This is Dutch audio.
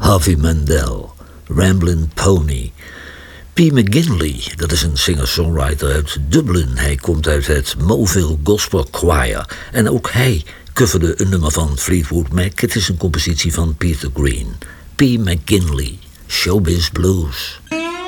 Harvey Mandel, Ramblin' Pony. P. McGinley, dat is een singer-songwriter uit Dublin. Hij komt uit het Moville Gospel Choir. En ook hij coverde een nummer van Fleetwood Mac. Het is een compositie van Peter Green. P. McGinley, Showbiz Blues.